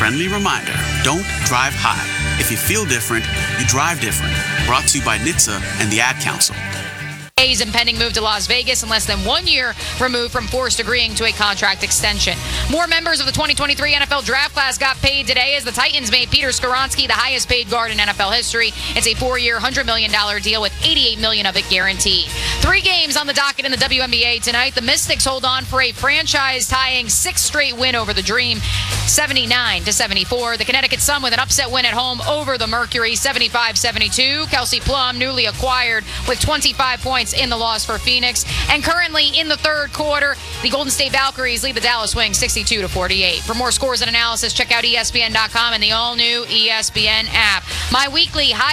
friendly reminder, don't drive high. If you feel different, you drive different. Brought to you by NHTSA and the Ad Council. Hayes' impending move to Las Vegas in less than 1 year removed from Forrest agreeing to a contract extension. More members of the 2023 NFL draft class got paid today as the Titans made Peter Skoronski the highest paid guard in NFL history. It's a 4-year, $100 million deal with $88 million of it guaranteed. 3 games on the docket in the WNBA tonight. The Mystics hold on for a franchise-tying 6th straight win over the Dream, 79-74. The Connecticut Sun with an upset win at home over the Mercury, 75-72. Kelsey Plum, newly acquired, with 25 points in the loss for Phoenix. And currently in the third quarter, the Golden State Valkyries lead the Dallas Wings 62-48. For more scores and analysis, check out ESPN.com and the all-new ESPN app. My weekly high